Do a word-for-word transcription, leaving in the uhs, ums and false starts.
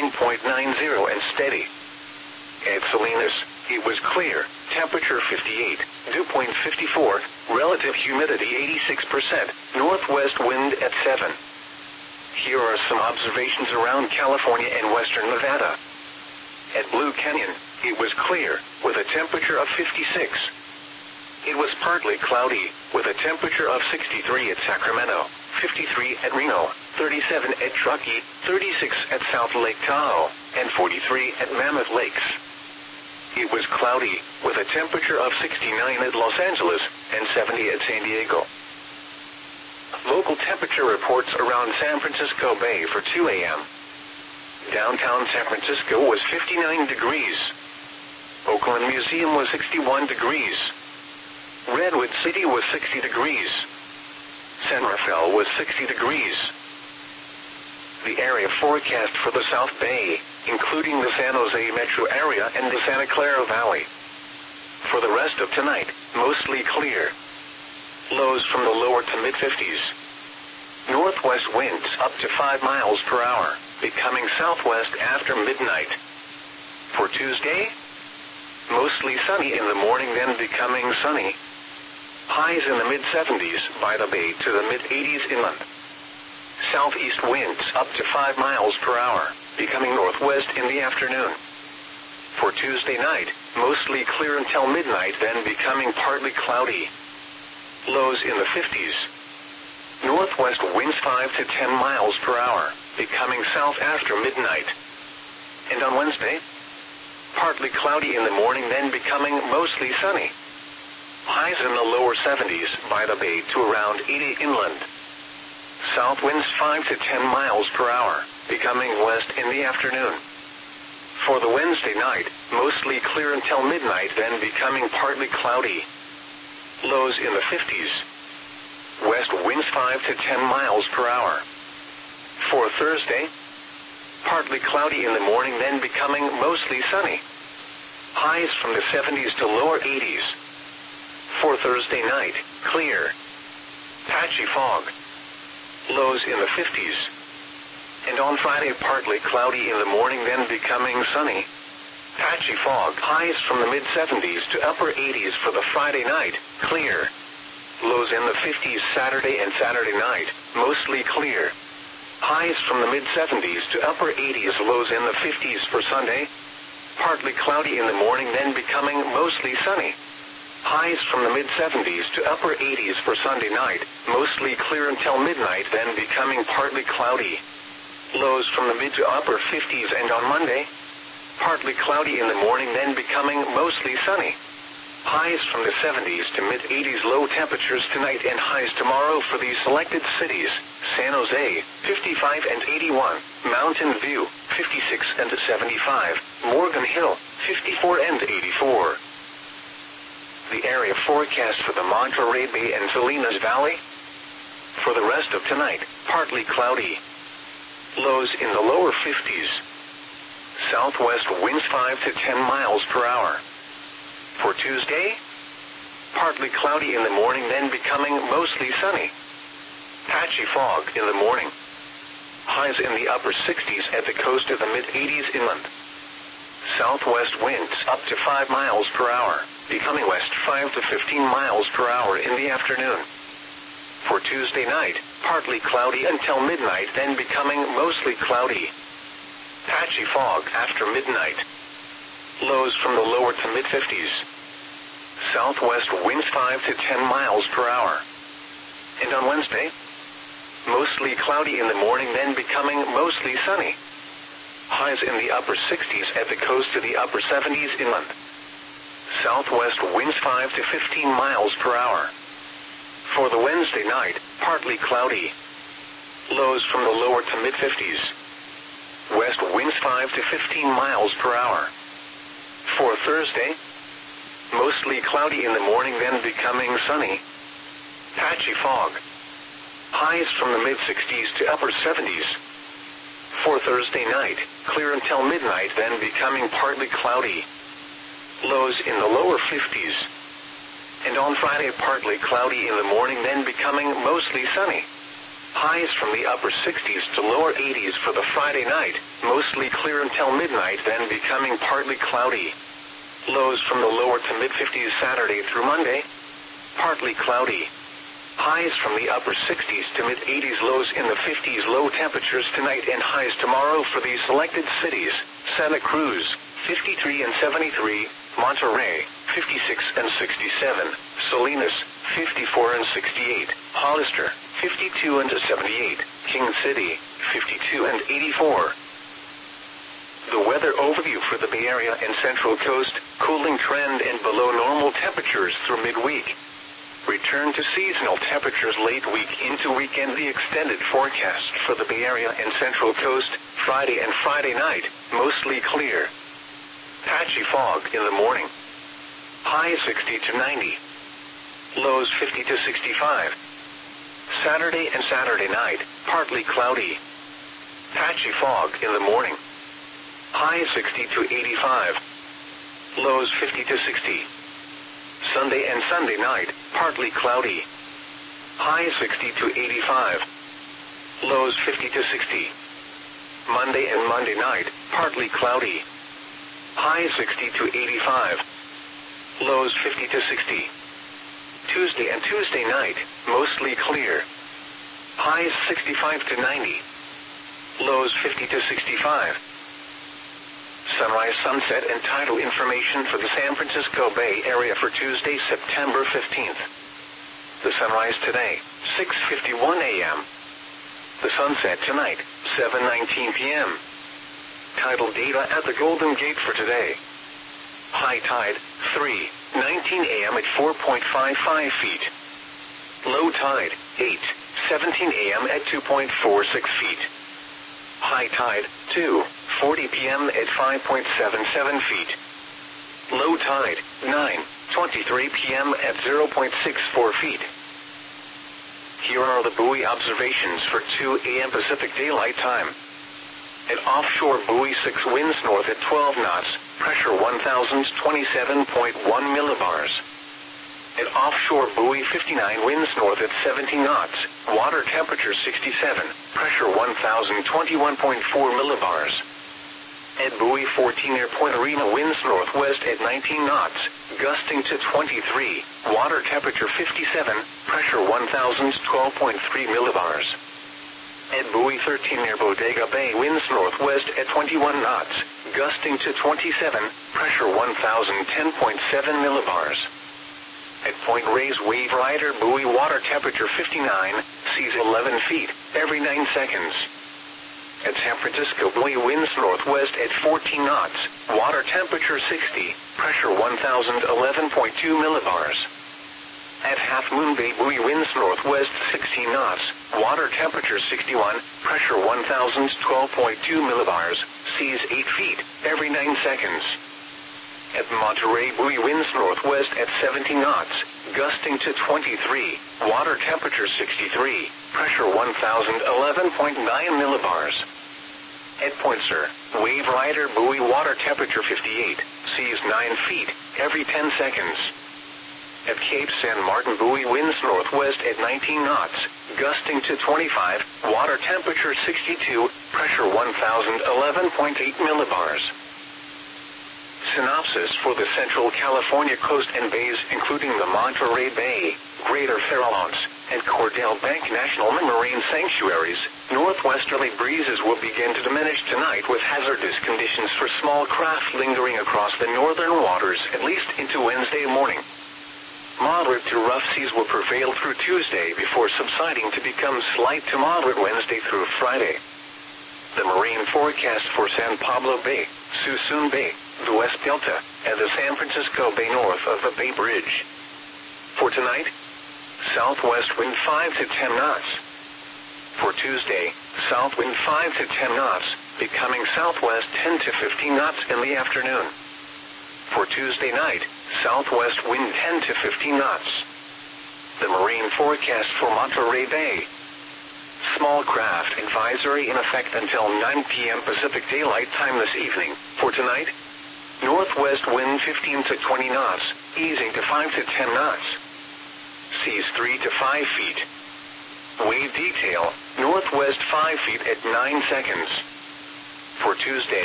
seven point nine zero and steady. At Salinas, it was clear, temperature fifty-eight, dew point fifty-four, relative humidity eighty-six percent, northwest wind at seven. Here are some observations around California and western Nevada. At Blue Canyon, it was clear, with a temperature of fifty-six. It was partly cloudy, with a temperature of sixty-three at Sacramento, fifty-three at Reno, thirty-seven at Truckee, thirty-six at South Lake Tahoe, and forty-three at Mammoth Lakes. It was cloudy, with a temperature of sixty-nine at Los Angeles, and seventy at San Diego. Local temperature reports around San Francisco Bay for two A M Downtown San Francisco was fifty-nine degrees. Oakland Museum was sixty-one degrees. Redwood City was sixty degrees. San Rafael was sixty degrees. The area forecast for the South Bay, including the San Jose metro area and the Santa Clara Valley. For the rest of tonight, mostly clear. Lows from the lower to mid-fifties. Northwest winds up to five miles per hour, becoming southwest after midnight. For Tuesday, mostly sunny in the morning, then becoming sunny. Highs in the mid-seventies by the bay to the mid-eighties inland. Southeast winds up to five miles per hour, becoming northwest in the afternoon. For Tuesday night, mostly clear until midnight, then becoming partly cloudy. Lows in the fifties. Northwest winds five to ten miles per hour, becoming south after midnight. And on Wednesday, partly cloudy in the morning, then becoming mostly sunny. Highs in the lower seventies by the bay to around eighty inland. South winds five to ten miles per hour, becoming west in the afternoon. For the Wednesday night, mostly clear until midnight, then becoming partly cloudy. Lows in the fifties. West winds five to ten miles per hour. For Thursday, partly cloudy in the morning, then becoming mostly sunny. Highs from the seventies to lower eighties. For Thursday night, clear. Patchy fog. Lows in the fifties. And on Friday, partly cloudy in the morning, then becoming sunny. Patchy fog. Highs from the mid-seventies to upper eighties for the Friday night, clear. Lows in the fifties Saturday and Saturday night, mostly clear. Highs from the mid-seventies to upper eighties, lows in the fifties for Sunday. Partly cloudy in the morning, then becoming mostly sunny. Highs from the mid-seventies to upper eighties for Sunday night, mostly clear until midnight, then becoming partly cloudy. Lows from the mid to upper fifties, and on Monday, partly cloudy in the morning, then becoming mostly sunny. Highs from the seventies to mid-eighties, low temperatures tonight and highs tomorrow for these selected cities: San Jose, fifty-five and eighty-one, Mountain View, fifty-six and seventy-five, Morgan Hill, fifty-four and eighty-four. The area forecast for the Monterey Bay and Salinas Valley. For the rest of tonight, partly cloudy. Lows in the lower fifties. Southwest winds five to ten miles per hour. For Tuesday, partly cloudy in the morning, then becoming mostly sunny. Patchy fog in the morning. Highs in the upper sixties at the coast of the mid-eighties inland. Southwest winds up to five miles per hour, becoming west five to fifteen miles per hour in the afternoon. For Tuesday night, partly cloudy until midnight, then becoming mostly cloudy. Patchy fog after midnight. Lows from the lower to mid-fifties. Southwest winds five to ten miles per hour. And on Wednesday, mostly cloudy in the morning, then becoming mostly sunny. Highs in the upper sixties at the coast to the upper seventies inland. Southwest winds five to fifteen miles per hour. For the Wednesday night, partly cloudy. Lows from the lower to mid-fifties. West winds five to fifteen miles per hour. For Thursday, mostly cloudy in the morning, then becoming sunny. Patchy fog. Highs from the mid-sixties to upper seventies. For Thursday night, clear until midnight, then becoming partly cloudy. Lows in the lower fifties. And on Friday, partly cloudy in the morning, then becoming mostly sunny. Highs from the upper sixties to lower eighties for the Friday night, mostly clear until until midnight, then becoming partly cloudy. Lows from the lower to mid-fifties Saturday through Monday. Partly cloudy. Highs from the upper sixties to mid-eighties, lows in the fifties. Low temperatures tonight and highs tomorrow for these selected cities: Santa Cruz, fifty-three and seventy-three, Monterey, fifty-six and sixty-seven, Salinas, fifty-four and sixty-eight, Hollister, fifty-two and seventy-eight, King City, fifty-two and eighty-four. The weather overview for the Bay Area and Central Coast: cooling trend and below normal temperatures through midweek. Return to seasonal temperatures late week into weekend. The extended forecast for the Bay Area and Central Coast: Friday and Friday night, mostly clear. Patchy fog in the morning. High sixty to ninety. Lows fifty to sixty-five. Saturday and Saturday night, partly cloudy. Patchy fog in the morning. High sixty to eighty-five. Lows fifty to sixty. Sunday and Sunday night, partly cloudy. High sixty to eighty-five. Lows fifty to sixty. Monday and Monday night, partly cloudy. High sixty to eighty-five. Lows fifty to sixty. Tuesday and Tuesday night, mostly clear. Highs sixty-five to ninety. Lows fifty to sixty-five. Sunrise, sunset, and tidal information for the San Francisco Bay Area for Tuesday, September fifteenth. The sunrise today, six fifty-one a m The sunset tonight, seven nineteen p m Tidal data at the Golden Gate for today. High tide, three nineteen a m at four point five five feet. Low tide, eight seventeen a m at two point four six feet. High tide, two forty p m at five point seven seven feet. Low tide, nine twenty-three p m at zero point six four feet. Here are the buoy observations for two a m Pacific Daylight Time. At offshore buoy six, winds north at twelve knots, pressure one thousand twenty-seven point one millibars. At offshore buoy fifty-nine, winds north at seventeen knots, water temperature sixty-seven, pressure one thousand twenty-one point four millibars. At buoy fourteen, near Point Arena, winds northwest at nineteen knots, gusting to twenty-three, water temperature fifty-seven, pressure one thousand twelve point three millibars. At buoy thirteen, near Bodega Bay, winds northwest at twenty-one knots, gusting to twenty-seven, pressure one thousand ten point seven millibars. At Point Reyes, wave rider buoy, water temperature fifty-nine, seas eleven feet, every nine seconds. At San Francisco buoy, winds northwest at fourteen knots, water temperature sixty, pressure one thousand eleven point two millibars. At Half Moon Bay buoy, winds northwest sixteen knots, water temperature sixty-one, pressure one thousand twelve point two millibars, seas eight feet, every nine seconds. At Monterey buoy, winds northwest at seventeen knots, gusting to twenty-three, water temperature sixty-three, pressure one thousand eleven point nine millibars. At Point Sur, wave rider buoy, water temperature fifty-eight, seas nine feet, every ten seconds. At Cape San Martin buoy, winds northwest at nineteen knots, gusting to twenty-five, water temperature sixty-two, pressure one thousand eleven point eight millibars. Synopsis for the Central California coast and bays, including the Monterey Bay, Greater Farallones, and Cordell Bank National Marine Sanctuaries. Northwesterly breezes will begin to diminish tonight, with hazardous conditions for small craft lingering across the northern waters at least into Wednesday morning. Moderate to rough seas will prevail through Tuesday before subsiding to become slight to moderate Wednesday through Friday. The marine forecast for San Pablo Bay, Suisun Bay, the West Delta, and the San Francisco Bay north of the Bay Bridge. For tonight, southwest wind five to ten knots. For Tuesday, south wind five to ten knots, becoming southwest ten to fifteen knots in the afternoon. For Tuesday night, southwest wind ten to fifteen knots. The marine forecast for Monterey Bay. Small craft advisory in effect until nine p m Pacific Daylight Time this evening. For tonight, northwest wind fifteen to twenty knots, easing to five to ten knots. Seas three to five feet. Wave detail, northwest five feet at nine seconds. For Tuesday,